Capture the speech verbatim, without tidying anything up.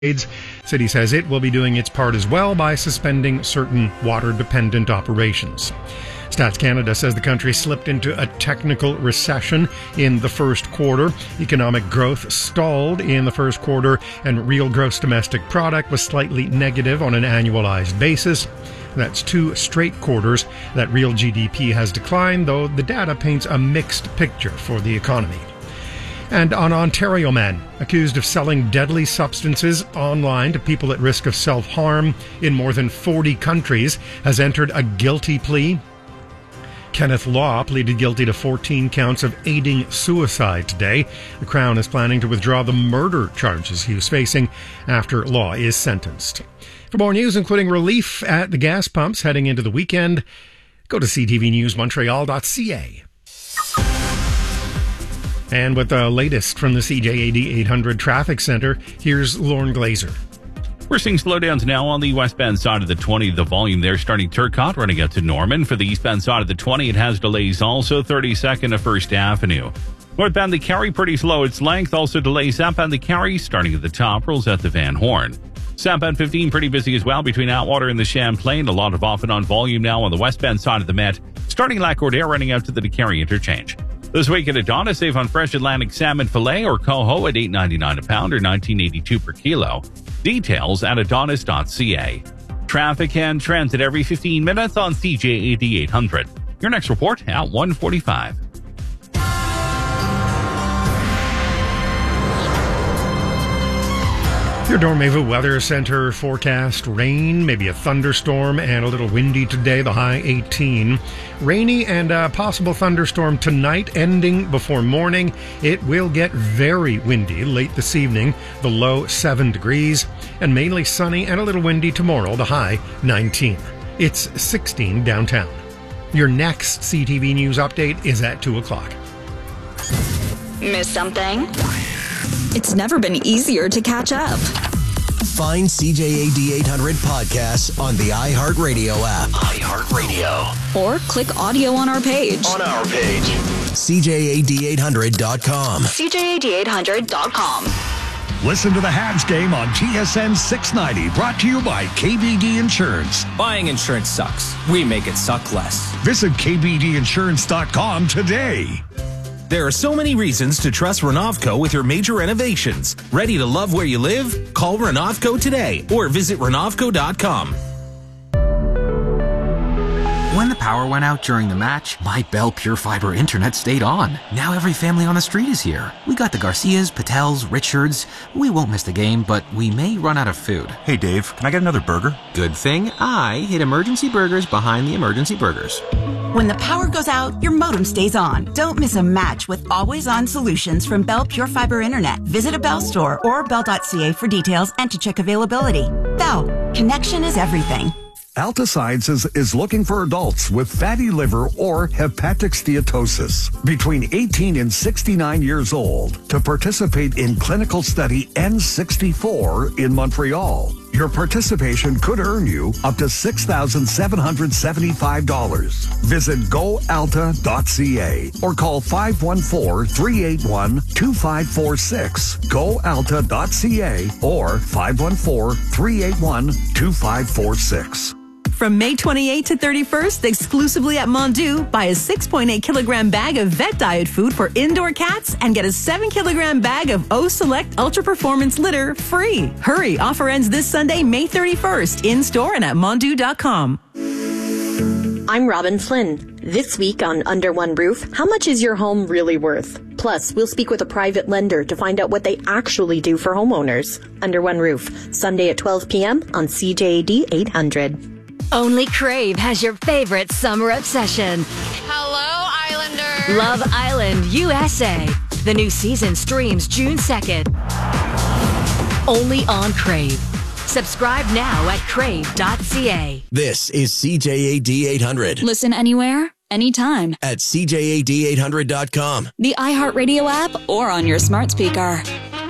City says it will be doing its part as well by suspending certain water-dependent operations. Stats Canada says the country slipped into a technical recession in the first quarter. Economic growth stalled in the first quarter, and real gross domestic product was slightly negative on an annualized basis. That's two straight quarters that real G D P has declined, though the data paints a mixed picture for the economy. And an Ontario man accused of selling deadly substances online to people at risk of self-harm in more than forty countries has entered a guilty plea. Kenneth Law pleaded guilty to fourteen counts of aiding suicide today. The Crown is planning to withdraw the murder charges he was facing after Law is sentenced. For more news, including relief at the gas pumps heading into the weekend, go to c t v news montreal dot c a. And with the latest from the C J A D eight hundred Traffic Center, here's Lauren Glazer. We're seeing slowdowns now on the westbound side of the twenty. The volume there starting Turcotte, running out to Norman. For the eastbound side of the twenty, it has delays also. thirty-second to First Avenue. Northbound the Carry, pretty slow its length. Also delays southbound the Carry, starting at the top, rolls out to Van Horn. Southbound fifteen, pretty busy as well between Atwater and the Champlain. A lot of off and on volume now on the westbound side of the Met. Starting Lac-Cordaire, running out to the Carry interchange. This week at Adonis, save on fresh Atlantic salmon fillet or coho at eight ninety-nine a pound or nineteen eighty-two per kilo. Details at adonis dot c a. Traffic and transit every fifteen minutes on C J A D eight hundred. Your next report at one forty-five. Your Dormeva Weather Center forecast: rain, maybe a thunderstorm, and a little windy today, the high eighteen. Rainy and a possible thunderstorm tonight, ending before morning. It will get very windy late this evening, the low seven degrees, and mainly sunny and a little windy tomorrow, the high nineteen. It's sixteen downtown. Your next C T V News update is at two o'clock. Miss something? It's never been easier to catch up. Find C J A D eight hundred podcasts on the iHeartRadio app. iHeartRadio. Or click audio on our page. On our page. C J A D eight hundred dot com. C J A D eight hundred dot com. Listen to the Habs game on T S N six ninety, brought to you by K B D Insurance. Buying insurance sucks. We make it suck less. Visit k b d insurance dot com today. There are so many reasons to trust Renovco with your major renovations. Ready to love where you live? Call Renovco today or visit renovco dot com. When the power went out during the match, my Bell Pure Fiber internet stayed on. Now every family on the street is here. We got the Garcias, Patels, Richards. We won't miss the game, but we may run out of food. Hey Dave, can I get another burger? Good thing I hid Emergency Burgers behind the Emergency Burgers. When the power goes out, your modem stays on. Don't miss a match with always-on solutions from Bell Pure Fiber Internet. Visit a Bell store or bell dot c a for details and to check availability. Bell, connection is everything. Alta Sciences is looking for adults with fatty liver or hepatic steatosis between eighteen and sixty-nine years old to participate in clinical study N sixty-four in Montreal. Your participation could earn you up to six thousand seven hundred seventy-five dollars. Visit go alta dot c a or call five one four, three eight one, two five four six. go alta dot c a or five one four, three eight one, two five four six. From May twenty-eighth to thirty-first, exclusively at Mondu, buy a six point eight kilogram bag of vet diet food for indoor cats and get a seven kilogram bag of O Select Ultra Performance litter free. Hurry, offer ends this Sunday, May thirty-first, in store and at mondu dot com. I'm Robin Flynn. This week on Under One Roof, how much is your home really worth? Plus, we'll speak with a private lender to find out what they actually do for homeowners. Under One Roof, Sunday at twelve p.m. on C J A D eight hundred. Only Crave has your favorite summer obsession. Hello, Islanders. Love Island, U S A. The new season streams June second. Only on Crave. Subscribe now at crave dot c a. This is C J A D eight hundred. Listen anywhere, anytime. At C J A D eight hundred dot com. The iHeartRadio app or on your smart speaker.